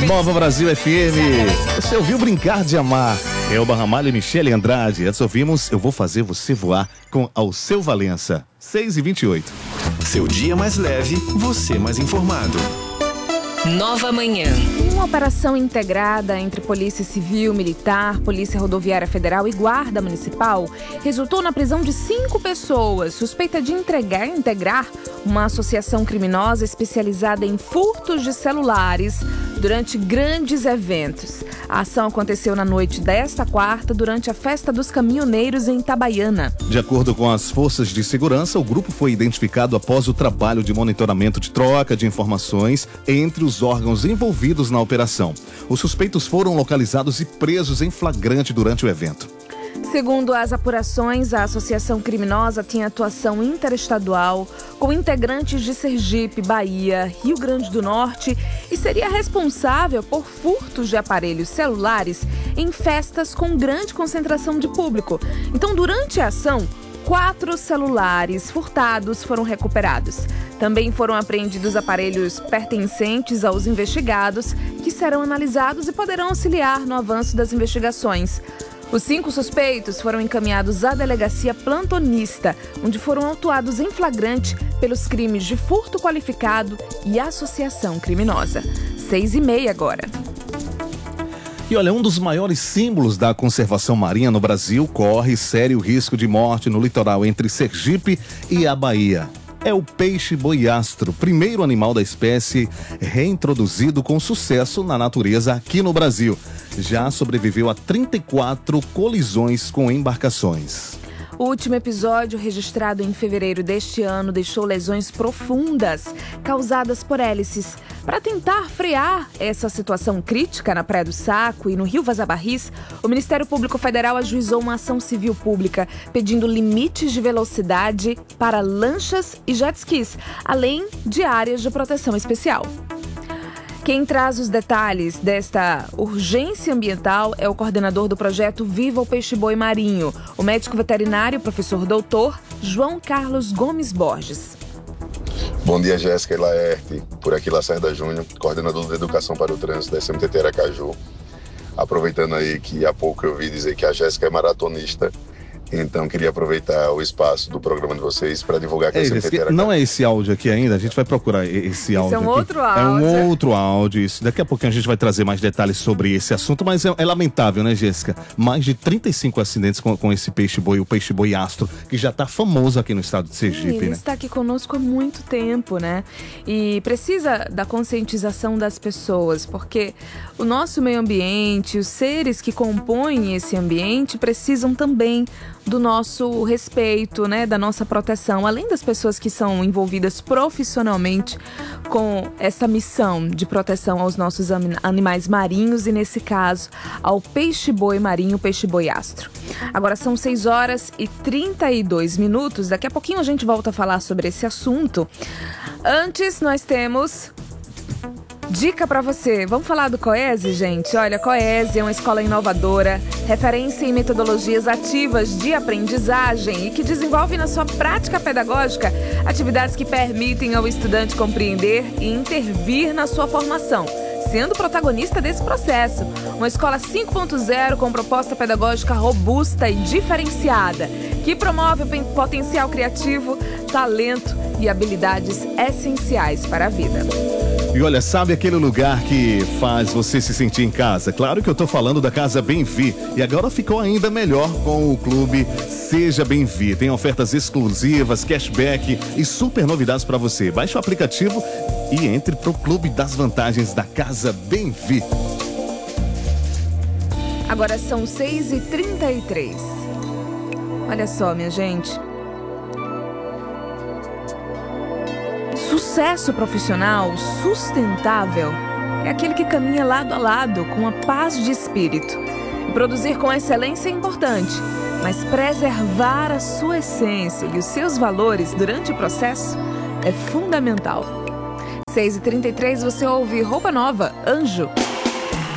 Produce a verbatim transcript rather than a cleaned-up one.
Nova Brasil F M. Você ouviu Brincar de Amar? Elba Ramalho e Michele Andrade. Antes ouvimos Eu Vou Fazer Você Voar com Alceu Valença. seis e vinte e oito. Seu dia mais leve, você mais informado. Nova Manhã. Uma operação integrada entre Polícia Civil, Militar, Polícia Rodoviária Federal e Guarda Municipal resultou na prisão de cinco pessoas suspeitas de entregar, integrar uma associação criminosa especializada em furtos de celulares durante grandes eventos. A ação aconteceu na noite desta quarta, durante a Festa dos Caminhoneiros em Itabaiana. De acordo com as forças de segurança, o grupo foi identificado após o trabalho de monitoramento de troca de informações entre os órgãos envolvidos na operação. Os suspeitos foram localizados e presos em flagrante durante o evento. Segundo as apurações, a associação criminosa tinha atuação interestadual com integrantes de Sergipe, Bahia, Rio Grande do Norte e seria responsável por furtos de aparelhos celulares em festas com grande concentração de público. Então, durante a ação, quatro celulares furtados foram recuperados. Também foram apreendidos aparelhos pertencentes aos investigados, que serão analisados e poderão auxiliar no avanço das investigações. Os cinco suspeitos foram encaminhados à delegacia plantonista, onde foram autuados em flagrante pelos crimes de furto qualificado e associação criminosa. Seis e meia agora. E olha, um dos maiores símbolos da conservação marinha no Brasil corre sério risco de morte no litoral entre Sergipe e a Bahia. É o peixe-boi-astro, primeiro animal da espécie reintroduzido com sucesso na natureza aqui no Brasil. Já sobreviveu a trinta e quatro colisões com embarcações. O último episódio, registrado em fevereiro deste ano, deixou lesões profundas causadas por hélices. Para tentar frear essa situação crítica na Praia do Saco e no Rio Vaza Barris, o Ministério Público Federal ajuizou uma ação civil pública pedindo limites de velocidade para lanchas e jet skis, além de áreas de proteção especial. Quem traz os detalhes desta urgência ambiental é o coordenador do projeto Viva o Peixe-Boi Marinho, o médico veterinário, professor doutor João Carlos Gomes Borges. Bom dia, Jéssica e Laerte. Por aqui, Lacerda Júnior, coordenador de Educação para o Trânsito da S M T T Aracaju. Aproveitando aí que há pouco eu ouvi dizer que a Jéssica é maratonista, então queria aproveitar o espaço do programa de vocês para divulgar que a Ei, S M T T Aracaju... Não é esse áudio aqui ainda, a gente vai procurar esse áudio. Isso é um aqui. outro áudio. É um outro áudio, isso. Daqui a pouquinho a gente vai trazer mais detalhes sobre esse assunto, mas é, é lamentável, né, Jéssica? Mais de trinta e cinco acidentes com, com esse peixe-boi, o peixe-boi-astro, que já está famoso aqui no estado de Sergipe, Sim, ele né? está aqui conosco há muito tempo, né? E precisa da conscientização das pessoas, porque o nosso meio ambiente, os seres que compõem esse ambiente precisam também do nosso respeito, né, da nossa proteção, além das pessoas que são envolvidas profissionalmente com essa missão de proteção aos nossos animais marinhos e, nesse caso, ao peixe-boi marinho, peixe-boi-astro. Agora são seis horas e trinta e dois minutos, daqui a pouquinho a gente volta a falar sobre esse assunto. Antes, nós temos... dica para você. Vamos falar do Coese, gente? Olha, Coese é uma escola inovadora, referência em metodologias ativas de aprendizagem e que desenvolve na sua prática pedagógica atividades que permitem ao estudante compreender e intervir na sua formação, sendo protagonista desse processo. Uma escola cinco ponto zero com proposta pedagógica robusta e diferenciada, que promove o potencial criativo, talento e habilidades essenciais para a vida. E olha, sabe aquele lugar que faz você se sentir em casa? Claro que eu tô falando da Casa Bem-Vi. E agora ficou ainda melhor com o clube Seja Bem-Vi. Tem ofertas exclusivas, cashback e super novidades para você. Baixe o aplicativo e entre pro clube das vantagens da Casa Bem-Vi. Agora são seis e trinta e três. Olha só, minha gente. Sucesso profissional sustentável é aquele que caminha lado a lado com a paz de espírito. E produzir com excelência é importante, mas preservar a sua essência e os seus valores durante o processo é fundamental. seis e trinta e três, você ouve Roupa Nova, Anjo.